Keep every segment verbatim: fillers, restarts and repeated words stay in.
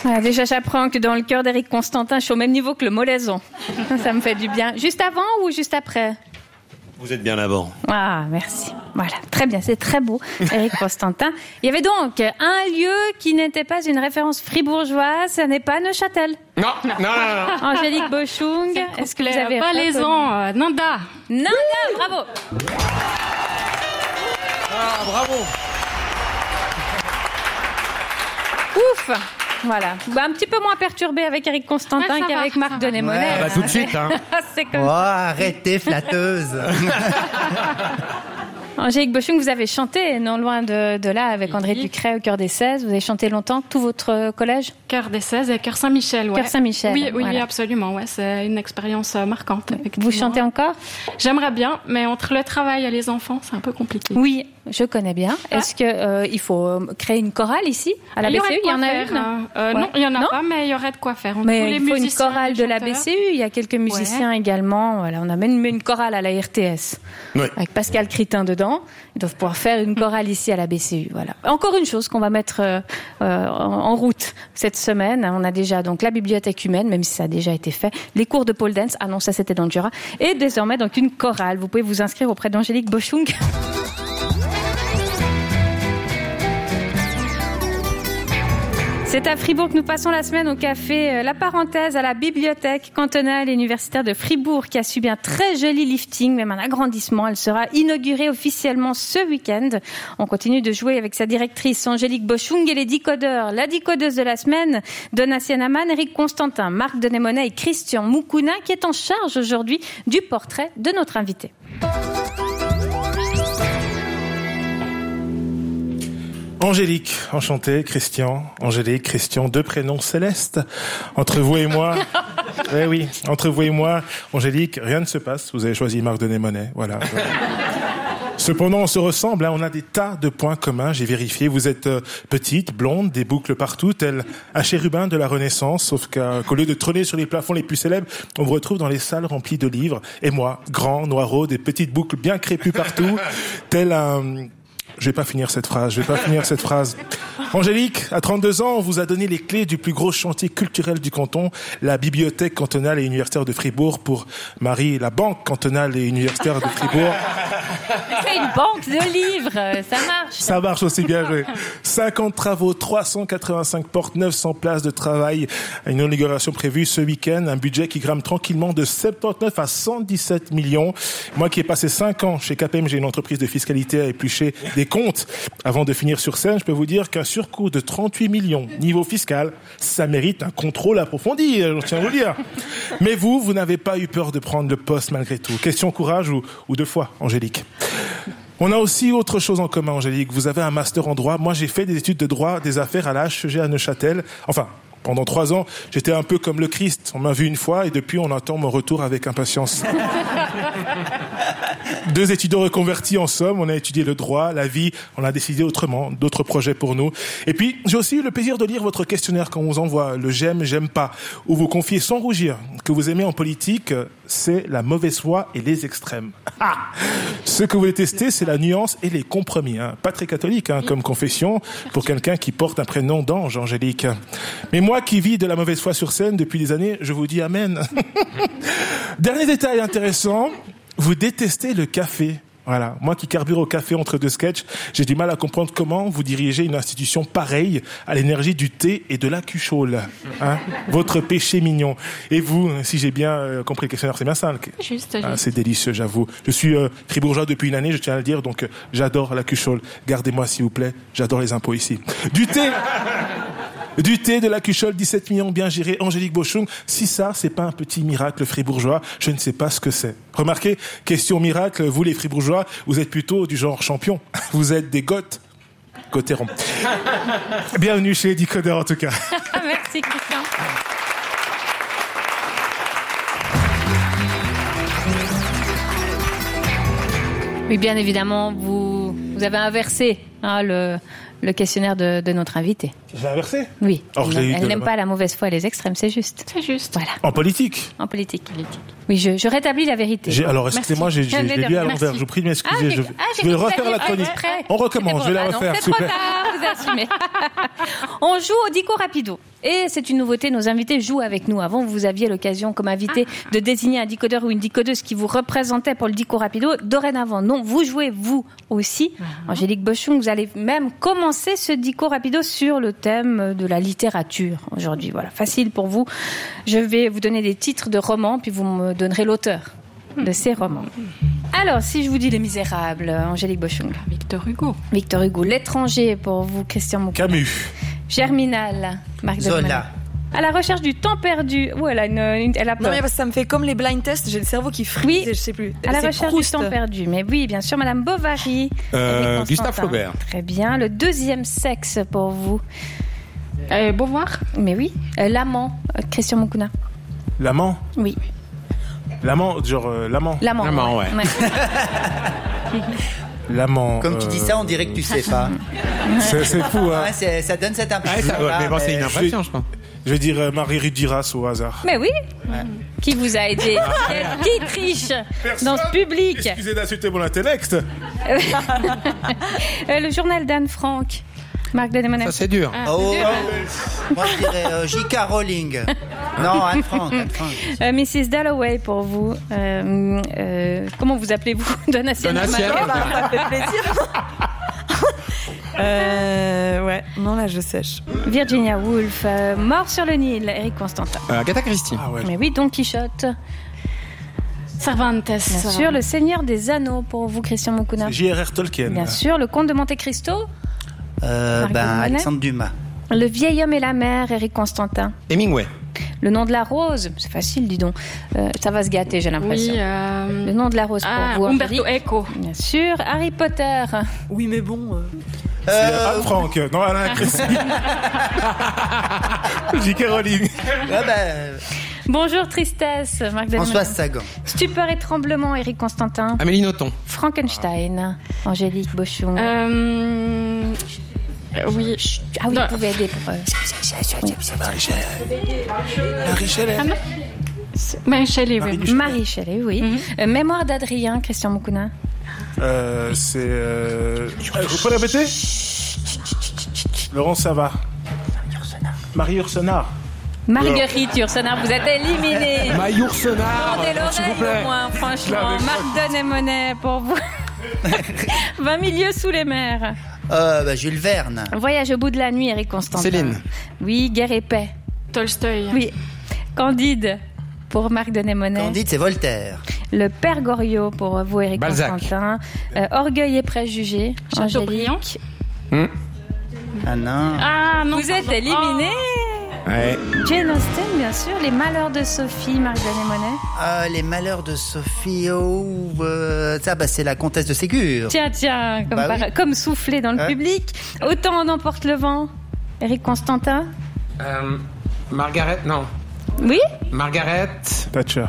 Ah, déjà, j'apprends que dans le cœur d'Éric Constantin, je suis au même niveau que le Molaison. Ça me fait du bien. Juste avant ou juste après ? Vous êtes bien avant. Ah, merci. Voilà, très bien, c'est très beau, Éric Constantin. Il y avait donc un lieu qui n'était pas une référence fribourgeoise, ce n'est pas Neuchâtel. Non, non, non, non. Angélique Boschung, est-ce que vous avez Valaisan, euh, Nanda. Nanda, bravo. Ah, bravo. Ouf. Voilà. Bah, un petit peu moins perturbé avec Éric Constantin ouais, qu'avec va, Marc Denémonet. Ouais, bah, tout de suite, hein. C'est comme oh, arrêtez, flatteuse. Angélique Boschung, vous avez chanté non loin de, de là avec André oui. Ducret au Chœur des seize. Vous avez chanté longtemps, tout votre collège ? Chœur des seize et Chœur Saint-Michel, ouais. Chœur Saint-Michel. Oui, oui, voilà. absolument. Ouais, c'est une expérience marquante. Vous chantez encore ? J'aimerais bien, mais entre le travail et les enfants, c'est un peu compliqué. Oui, je connais bien. Ah. Est-ce que euh, il faut créer une chorale ici à la il y B C U ? Il y en a faire, une euh, euh, ouais. Non, il y en a non pas, mais il y aurait de quoi faire. Entre mais tous les il faut une musiciens, chorale les de la chanteurs. B C U. Il y a quelques musiciens ouais. également. Voilà, on a même une chorale à la R T S Oui. avec Pascal Critin dedans. Ils doivent pouvoir faire une chorale ici à la B C U. Voilà. Encore une chose qu'on va mettre euh, euh, en, en route cette semaine. On a déjà donc la bibliothèque humaine, même si ça a déjà été fait, les cours de pole dance. Ah non, ça c'était dans le Jura. Et désormais donc une chorale. Vous pouvez vous inscrire auprès d'Angélique Boschung. C'est à Fribourg que nous passons la semaine au café La Parenthèse à la bibliothèque cantonale et universitaire de Fribourg qui a subi un très joli lifting, même un agrandissement. Elle sera inaugurée officiellement ce week-end. On continue de jouer avec sa directrice Angélique Boschung et les décodeurs. La décodeuse de la semaine, Donatien Aman, Éric Constantin, Marc Denémonet et Christian Moukouna qui est en charge aujourd'hui du portrait de notre invité. Angélique, enchanté, Christian, Angélique, Christian, deux prénoms célestes. Entre vous et moi, eh oui, entre vous et moi, Angélique, rien ne se passe. Vous avez choisi Marc Denémonet, voilà. Cependant, on se ressemble, hein, on a des tas de points communs, j'ai vérifié. Vous êtes euh, petite, blonde, des boucles partout, tel un chérubin de la Renaissance, sauf qu'à, qu'au lieu de trôner sur les plafonds les plus célèbres, on vous retrouve dans les salles remplies de livres. Et moi, grand, noirot, des petites boucles bien crépues partout, tel un... Je vais pas finir cette phrase, je vais pas finir cette phrase. Angélique, à trente-deux ans, on vous a donné les clés du plus gros chantier culturel du canton, la bibliothèque cantonale et universitaire de Fribourg, pour Marie, la banque cantonale et universitaire de Fribourg. C'est une banque de livres, ça marche. Ça marche aussi bien joué. cinquante travaux, trois cent quatre-vingt-cinq portes, neuf cents places de travail, une inauguration prévue ce week-end, un budget qui grimpe tranquillement de soixante-dix-neuf à cent dix-sept millions. Moi qui ai passé cinq ans chez K P M G, une entreprise de fiscalité à éplucher des comptes avant de finir sur scène, je peux vous dire qu'un surcoût de trente-huit millions niveau fiscal, ça mérite un contrôle approfondi, je tiens à vous le dire. Mais vous, vous n'avez pas eu peur de prendre le poste malgré tout. Question courage ou, ou deux fois, Angélique. On a aussi autre chose en commun, Angélique. Vous avez un master en droit. Moi, j'ai fait des études de droit des affaires à la H E G à Neuchâtel. Enfin, pendant trois ans, j'étais un peu comme le Christ. On m'a vu une fois et depuis, on attend mon retour avec impatience. Deux étudiants reconvertis en somme, on a étudié le droit, la vie, on a décidé autrement, d'autres projets pour nous. Et puis, j'ai aussi eu le plaisir de lire votre questionnaire quand on vous envoie le j'aime, j'aime pas, où vous confiez sans rougir que vous aimez en politique, c'est la mauvaise foi et les extrêmes. Ah, ce que vous détestez, c'est la nuance et les compromis. Hein. Pas très catholique hein, comme confession pour quelqu'un qui porte un prénom d'ange, Angélique. Mais moi qui vis de la mauvaise foi sur scène depuis des années, je vous dis amen. Dernier détail intéressant, vous détestez le café. Voilà. Moi qui carbure au café entre deux sketchs, j'ai du mal à comprendre comment vous dirigez une institution pareille à l'énergie du thé et de la cuchole. Hein, votre péché mignon. Et vous, si j'ai bien euh, compris le questionnaire, c'est bien ça. Juste, ah, juste. C'est délicieux, j'avoue. Je suis euh, fribourgeois depuis une année, je tiens à le dire, donc euh, j'adore la cuchole. Gardez-moi s'il vous plaît, j'adore les impôts ici. Du thé Du thé, de la cuchole, dix-sept millions bien gérés, Angélique Boschung. Si ça, c'est pas un petit miracle fribourgeois, je ne sais pas ce que c'est. Remarquez, question miracle, vous les fribourgeois, vous êtes plutôt du genre champion. Vous êtes des goths. Gothéron. Bienvenue chez les décodeurs en tout cas. Merci Christian. Oui, bien évidemment, vous, vous avez inversé hein, le, le questionnaire de, de notre invité. Je l'ai inversé. Oui. Alors, je elle l'ai eu elle de n'aime la- pas la mauvaise foi et les extrêmes, c'est juste. C'est juste. Voilà, En politique. en politique. Oui, je, je rétablis la vérité. J'ai- alors, excusez-moi, j'ai, j'ai, je l'ai lu à l'envers. Je vous prie de m'excuser. Ah, j'ai- je, ah, j'ai je vais cru que refaire vous la l'aviez chronique. fait exprès. On recommence, je vais la C'était pour- refaire, ah non, s'il vous c'est plaît. trop tard, vous assumez. On joue au Dico Rapido. Et c'est une nouveauté, nos invités jouent avec nous. Avant, vous aviez l'occasion, comme invité, de désigner un décodeur ou une décodeuse qui vous représentait pour le Dico Rapido. Dorénavant, non, vous jouez vous aussi. Angélique Boschung, vous allez même commencer ce Dico Rapido sur le thème de la littérature aujourd'hui. Voilà, facile pour vous. Je vais vous donner des titres de romans, puis vous me donnerez l'auteur de ces romans. Alors, si je vous dis Les Misérables, Angélique Boschung. Victor Hugo. Victor Hugo, L'étranger pour vous, Christian Moukona. Camus. Germinal, Marc Zola. Dodman. À la recherche du temps perdu. Oh, elle a, une, une- elle a Non, peur. mais parce que ça me fait comme les blind tests, j'ai le cerveau qui frise, Oui. je sais plus. À la C'est recherche Proust. du temps perdu. Mais oui, bien sûr, Madame Bovary. Euh, Henri Gustave Constantin. Flaubert. Très bien. Le deuxième sexe pour vous. Euh, Beauvoir. Mais oui. Euh, L'amant, euh, Christian Moukona. L'amant. Oui. L'amant, genre euh, l'amant. L'amant. L'amant, ouais. L'amant. Comme tu euh, dis ça, on dirait que tu sais pas. C'est, c'est fou, hein. Ouais, c'est- ça donne cette Ah, impression. ça, ouais, mais bon, c'est une je impression, vais- je crois. Je vais dire euh, Marie Duras au hasard. Mais oui. Qui vous a aidé? Qui triche dans ce public? Excusez d'insulter mon intellect. Euh, Le journal d'Anne Frank. Marc Denemonet. Ça, c'est dur. Oh, moi je dirais euh, J K. Rowling. Non, Anne Frank. Anne Frank. Euh, Missus Dalloway pour vous. Euh, euh, comment vous appelez-vous? Donatien. Donatien. Ah, bah, ça fait plaisir. euh, ouais, non, là, je sèche. Virginia Woolf. euh, Mort sur le Nil. Eric Constantin. Euh, Agatha Christie. Ah ouais. Mais oui, Don Quichotte. Cervantes. Bien sûr, Le Seigneur des Anneaux pour vous, Christian Moukona. J R R Tolkien. Bien sûr, Le Comte de Monte Cristo. Euh, Marc ben, Denemonet. Alexandre Dumas. Le Vieil Homme et la Mer. Eric Constantin. Hemingway. Le Nom de la Rose. C'est facile, dis donc. Euh, ça va se gâter, j'ai l'impression. Oui. Le Euh... Nom de la Rose pour Ah, vous, Umberto Angélique. Eco. Bien sûr. Harry Potter. Oui, mais bon. euh, C'est Euh, Anne Frank. Non, Alain Christie. J K. Rowling. ouais, ben, Bonjour Tristesse. Marc Denemonet. Françoise Sagan. Stupeur et tremblement, Eric Constantin. Amélie Nothomb. Frankenstein, Angélique Boschung. Euh... Oui. Ah oui, Non. vous pouvez aider pour... euh, Marie Shelley. Ben, Shelley, oui. Marie- Marie Shelley, oui. Euh, Mémoire d'Adrien, Christian Moukona. Euh, c'est. Euh... euh, Vous pouvez répéter Laurent Savard. Marie Ursenard. Marguerite Yourcenar, vous êtes éliminé. Mayour Senard. Tendez s'il vous l'oreille plaît. au moins, franchement. l'avais Marc Denemonet pour vous. vingt milieux sous les mers. Euh, ben, Jules Verne. Voyage au bout de la nuit, Eric Constantin. Céline. Oui, Guerre et paix. Tolstoï. Oui. Candide pour Marc Denemonet. Candide, c'est Voltaire. Le Père Goriot pour vous, Eric Balzac. Constantin. Euh, Orgueil et préjugés, Chateaubriand. Angélique. Ah non. Ah non. Vous êtes pardon. éliminé. Ouais. Jane Austen, bien sûr. Les Malheurs de Sophie, Marc Denemonet. Ah, les malheurs de Sophie. Oh, euh, ça, bah, c'est la comtesse de Ségur. Tiens, tiens, comme, Bah par- oui. comme soufflé dans le Ouais. public. Autant en emporte le vent. Eric Constantin. Euh, Margaret, non. Oui. Margaret. Thatcher.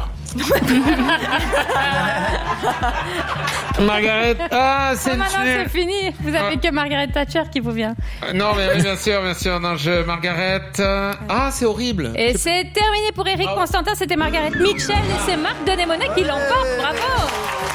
Margaret. Ah, c'est Ah, une maintenant, c'est fini. Vous avez Ah. que Margaret Thatcher qui vous vient. Euh, Non, mais oui, bien sûr, bien sûr. Non, je. Margaret. euh, Ah, c'est horrible. Et c'est terminé pour Eric Constantin. C'était Margaret Mitchell et c'est Marc Denemonet qui l'emporte. Bravo.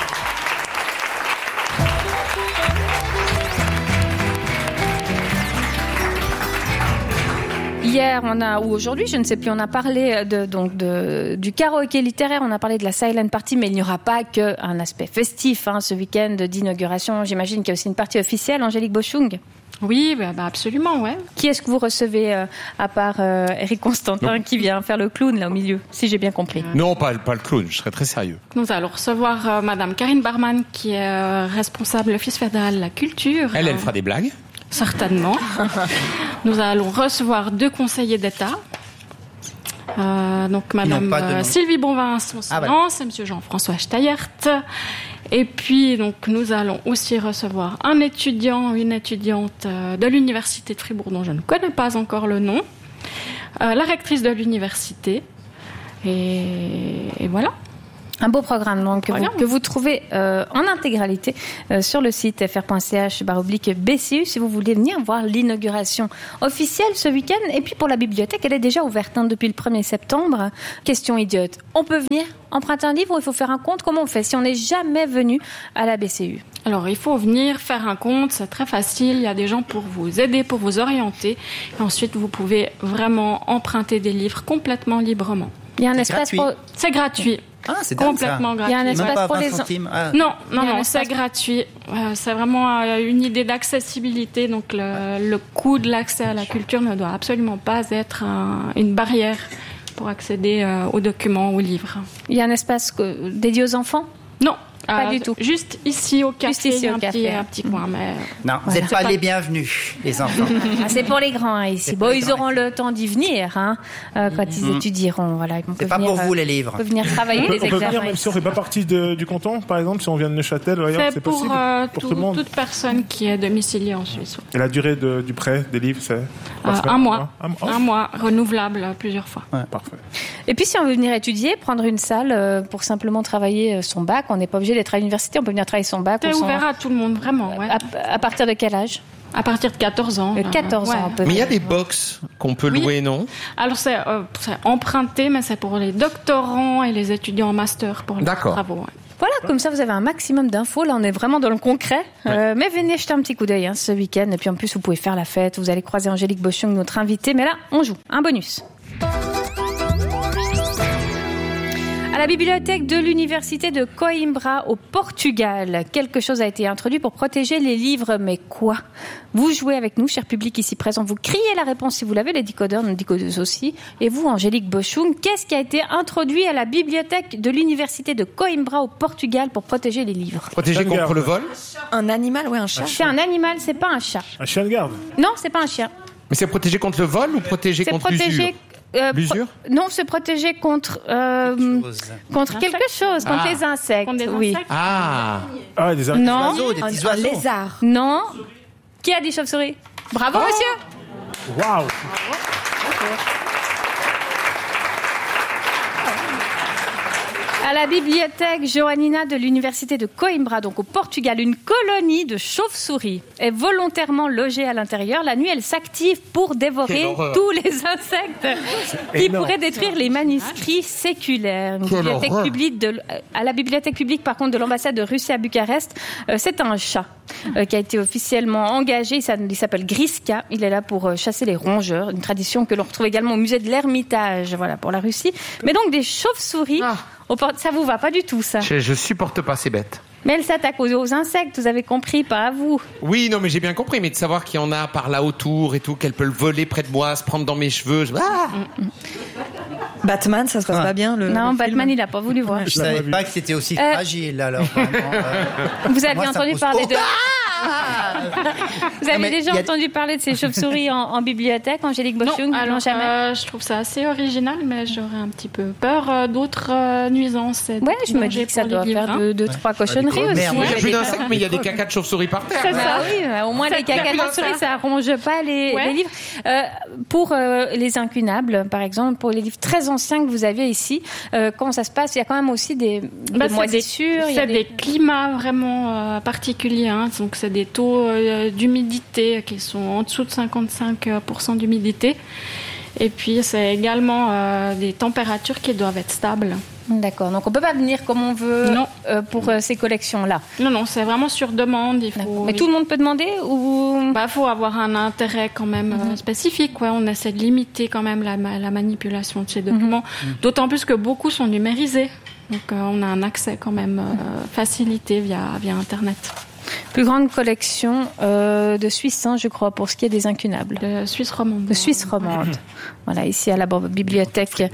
Hier, on a, ou aujourd'hui, je ne sais plus, on a parlé de, donc de, du karaoké littéraire, on a parlé de la silent party, mais il n'y aura pas qu'un aspect festif hein, ce week-end d'inauguration. J'imagine qu'il y a aussi une partie officielle. Angélique Boschung, Oui, bah, bah, absolument, ouais. qui est-ce que vous recevez euh, à part euh, Eric Constantin qui vient faire le clown là au milieu, si j'ai bien compris. Non, pas, pas le clown, je serais très sérieux. Nous allons recevoir euh, Madame Karine Barman, qui est euh, responsable de l'Office fédéral de la culture. Elle, elle Euh, fera des blagues. Certainement. Nous allons recevoir deux conseillers d'État. Euh, donc Madame pas de nom. euh, Sylvie Bonvin, son Ah, ouais. silence, et Monsieur Jean-François Steyert. Et puis donc nous allons aussi recevoir un étudiant, une étudiante euh, de l'université de Fribourg dont je ne connais pas encore le nom, euh, la rectrice de l'université. Et, et voilà. Un beau programme donc que vous, Regarde. que vous trouvez euh, en intégralité euh, sur le site f r point c h barre oblique B C U si vous voulez venir voir l'inauguration officielle ce week-end. Et puis pour la bibliothèque, elle est déjà ouverte hein, depuis le premier septembre. Question idiote, on peut venir emprunter un livre ou il faut faire un compte? Comment on fait si on n'est jamais venu à la B C U? Alors, il faut venir faire un compte, c'est très facile. Il y a des gens pour vous aider, pour vous orienter. Et ensuite, vous pouvez vraiment emprunter des livres complètement librement. Il y a un C'est espace gratuit. pour... C'est gratuit. Ah, c'est dingue, ça. Complètement Il y a gratuit. un Même espace pas pour vingt les... centimes. Ah. Non, non, Il y a un non, c'est espace- gratuit. Euh, c'est vraiment euh, une idée d'accessibilité. Donc, le, le coût de l'accès à la culture ne doit absolument pas être un- une barrière pour accéder euh, aux documents, aux livres. Il y a un espace que- dédié aux enfants? Non. Pas euh, du tout. Juste ici au café, Juste ici il y a au un, café. petit, un petit coin. Mais Non, vous Voilà. n'êtes pas C'est pas- les bienvenus, les enfants. Ah, c'est pour les grands hein, ici. C'est Bon, pour les ils grands, auront le temps d'y venir hein, euh, quand ils étudieront. Voilà, ils vont C'est pas venir, pour vous, euh, les livres. on peut venir travailler On peut, les on peut examens. venir même si on fait pas partie de- du canton, par exemple, si on vient de Neuchâtel, ou ailleurs, c'est c'est pour, possible euh, pour tout- tout le monde. toute personne qui est domiciliée en Suisse. ouais. Et la durée de- du prêt des livres, c'est trois Euh, semaines, un mois. Un, mois. Un mois, renouvelable plusieurs fois. Oh, parfait. Et puis si on veut venir étudier, prendre une salle euh, pour simplement travailler euh, son bac, on n'est pas obligé d'être à l'université, on peut venir travailler son bac. C'est ou son- ouvert à tout le monde, vraiment. Ouais. à, à partir de quel âge? À partir de quatorze ans. De là. quatorze Ouais. ans, on peut Mais il y a venir. des box qu'on peut Oui. louer, non? Alors c'est, euh, c'est emprunté, mais c'est pour les doctorants et les étudiants en master pour les D'accord. travaux. ouais. Voilà, comme ça vous avez un maximum d'infos. Là, on est vraiment dans le concret. Euh, mais venez jeter un petit coup d'œil hein, ce week-end. Et puis en plus, vous pouvez faire la fête. Vous allez croiser Angélique Boschung, notre invitée. Mais là, on joue. Un bonus. À la bibliothèque de l'université de Coimbra au Portugal, quelque chose a été introduit pour protéger les livres. Mais quoi? Vous jouez avec nous, cher public ici présent. Vous criez la réponse si vous l'avez, les décodeurs, nos décodeuses aussi. Et vous, Angélique Boschung, qu'est-ce qui a été introduit à la bibliothèque de l'université de Coimbra au Portugal pour protéger les livres? Protéger Bonne contre garde. le vol? Un animal, ouais, un chat. C'est un animal, c'est pas un chat. Un chien de garde. Non, c'est pas un chien. Mais c'est protéger contre le vol ou protéger C'est contre l'usure? protéger. euh, pro- L'usure? Non, se protéger contre euh, Chose. contre quelque chose, contre Ah. les insectes. Contre des oui. insectes. Ah! Ah, des ar- Non. Oiseaux, des Un, petits un oiseaux. lézard. Non. Qui a dit chauve-souris? Bravo, monsieur. Waouh. À la bibliothèque Joanina de l'université de Coimbra, donc au Portugal, une colonie de chauves-souris est volontairement logée à l'intérieur. La nuit, elle s'active pour dévorer Quelle horreur. tous les insectes qui énorme. pourraient détruire les manuscrits séculaires. Une Quelle bibliothèque horreur. publique de, à la bibliothèque publique, par contre, de l'ambassade de Russie à Bucarest, euh, c'est un chat euh, qui a été officiellement engagé. Il s'a- il s'appelle Griska. Il est là pour euh, chasser les rongeurs, une tradition que l'on retrouve également au musée de l'Ermitage, voilà, pour la Russie. Mais donc des chauves-souris. Ah. Au port- Ça vous va pas du tout, ça. Je, je supporte pas ces bêtes. Mais elle s'attaque aux, aux insectes, vous avez compris, pas à vous. Oui, non, mais j'ai bien compris, mais de savoir qu'il y en a par là autour et tout, qu'elle peut le voler près de moi, se prendre dans mes cheveux. je- Ah Batman, ça se passe Ah. pas bien. Le, non, le Batman, film. il a pas voulu voir. Je savais pas que c'était aussi Euh, fragile, alors. Vraiment, euh, Vous avez moi, ça entendu pose- parler Oh, de... Vous avez mais déjà il y a- entendu parler de ces chauves-souris en, en bibliothèque, Angélique Boschung? Non, alors, jamais. euh, je trouve ça assez original, mais j'aurais un petit peu peur euh, d'autres euh, nuisances. et Ouais, je me dangers dis que ça pour les doit livres, faire hein. deux, deux trois cochonneries des aussi. merde, Il y a Ouais, plus des- d'insectes, mais il y a des cacas de chauves-souris par terre. C'est ça, oui. euh, Au moins, Ça les te plaît caca de dans chauve-souris, ça. ça ronge pas les, Ouais. les livres. Euh, pour euh, les incunables, par exemple, pour les livres très anciens que vous avez ici, euh, comment ça se passe? Il y a quand même aussi des, des Bah, c'est moisissures. il y a C'est des- des climats vraiment euh, particuliers. Hein. Donc, c'est des taux euh, d'humidité qui sont en dessous de cinquante-cinq pour cent d'humidité. Et puis, c'est également euh, des températures qui doivent être stables. D'accord. Donc, on peut pas venir comme on veut Non. euh, pour euh, ces collections-là. Non, non, c'est vraiment sur demande. Il D'accord. faut, Mais tout le monde peut demander ou... bah, faut avoir un intérêt quand même euh, spécifique. Ouais. On essaie de limiter quand même la, ma- la manipulation de ces documents. D'autant plus que beaucoup sont numérisés. Donc, euh, on a un accès quand même euh, facilité via, via Internet. Plus grande collection euh, de Suisse, hein, je crois, pour ce qui est des incunables. De Suisse romande. De Suisse romande. Voilà, ici à la bibliothèque.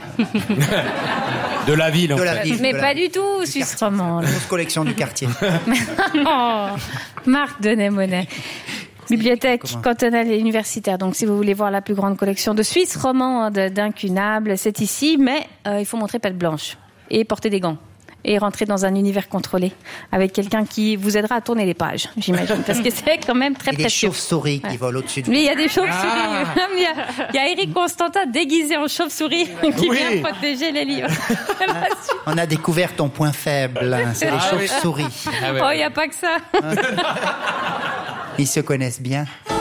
De la ville, en De fait. la ville. Mais de la pas ville. du tout, Du Suisse quartier. romande. Grosse collection du quartier. Oh, Marc Denet-Monet. Bibliothèque Comment cantonale et universitaire. Donc, si vous voulez voir la plus grande collection de Suisse romande d'incunables, c'est ici. Mais euh, il faut montrer pelle blanche et porter des gants. et rentrer dans un univers contrôlé avec quelqu'un qui vous aidera à tourner les pages, j'imagine, parce que c'est quand même très Et des précieux. chauves-souris qui Ouais. volent au-dessus de vous. Oui, il y a des chauves-souris. Ah. il, y a, il y a Eric Constantin déguisé en chauve-souris qui Oui. vient protéger les livres. On a découvert ton point faible, hein, c'est les Ah oui. chauves-souris. Ah ouais. Oh, il n'y a pas que ça. Ils se connaissent bien.